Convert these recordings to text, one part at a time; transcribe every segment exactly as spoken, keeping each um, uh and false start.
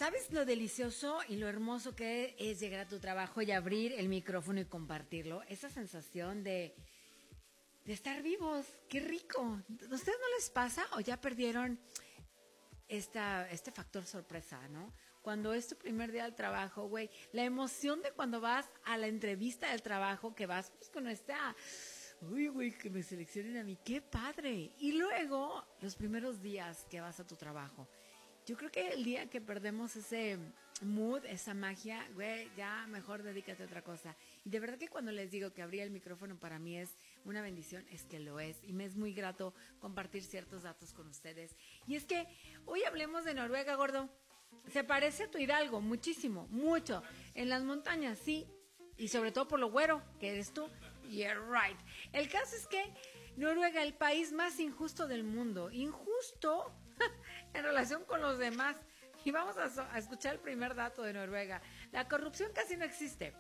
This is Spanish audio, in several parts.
¿Sabes lo delicioso y lo hermoso que es llegar a tu trabajo y abrir el micrófono y compartirlo? Esa sensación de, de estar vivos. ¡Qué rico! ¿A ustedes no les pasa o ya perdieron esta, este factor sorpresa, no? Cuando es tu primer día del trabajo, güey, la emoción de cuando vas a la entrevista del trabajo, que vas pues con esta... Uy, güey, que me seleccionen a mí, ¡qué padre! Y luego, los primeros días que vas a tu trabajo. Yo creo que el día que perdemos ese mood, esa magia, güey, ya mejor dedícate a otra cosa. Y de verdad que cuando les digo que abrir el micrófono para mí es una bendición, es que lo es. Y me es muy grato compartir ciertos datos con ustedes. Y es que hoy hablemos de Noruega, gordo. Se parece a tu Hidalgo, muchísimo, mucho. En las montañas, sí. Y sobre todo por lo güero que eres tú. Yeah, right. El caso es que Noruega, el país más injusto del mundo. Injusto en relación con los demás. Y vamos a, so- a escuchar el primer dato de Noruega. La corrupción casi no existe.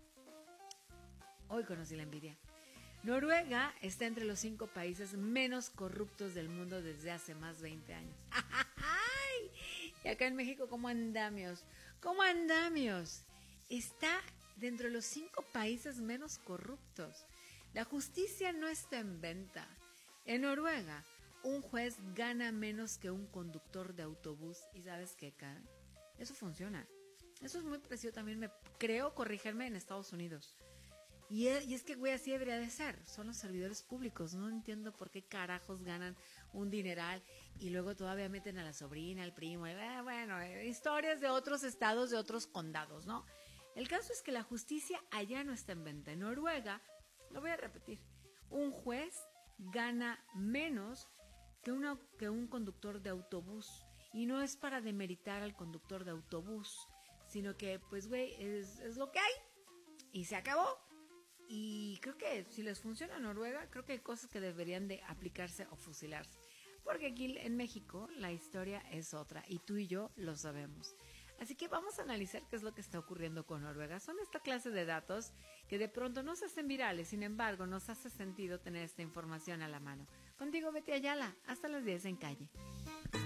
Hoy conocí la envidia. Noruega está entre los cinco países menos corruptos del mundo desde hace más de veinte años. ¡Ay! Y acá en México, ¿cómo andamios? ¿Cómo andamios? Está dentro de los cinco países menos corruptos. La justicia no está en venta. En Noruega, un juez gana menos que un conductor de autobús. ¿Y sabes qué, Karen? Eso funciona. Eso es muy precioso también. Me creo corrigerme en Estados Unidos. Y es, y es que, güey, así debería de ser. Son los servidores públicos. No entiendo por qué carajos ganan un dineral y luego todavía meten a la sobrina, al primo. Eh, bueno, eh, historias de otros estados, de otros condados, ¿no? El caso es que la justicia allá no está en venta. En Noruega, lo voy a repetir, un juez gana menos que, una, que un conductor de autobús. Y no es para demeritar al conductor de autobús, sino que, pues, güey, es, es lo que hay. Y se acabó. Y creo que si les funciona Noruega, creo que hay cosas que deberían de aplicarse o fusilarse. Porque aquí en México la historia es otra y tú y yo lo sabemos. Así que vamos a analizar qué es lo que está ocurriendo con Noruega. Son esta clase de datos que de pronto no se hacen virales, sin embargo nos hace sentido tener esta información a la mano. Contigo, Betty Ayala, hasta las diez en Calle.